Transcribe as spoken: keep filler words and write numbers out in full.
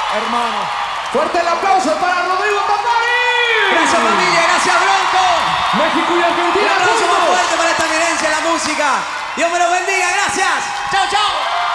hermano. Fuerte el aplauso para Rodrigo Tandari. Gracias familia, gracias Bronco. México y Argentina. Un aplauso más juntos. fuerte para esta eminencia en la música. Dios me los bendiga, gracias. Chao, chao.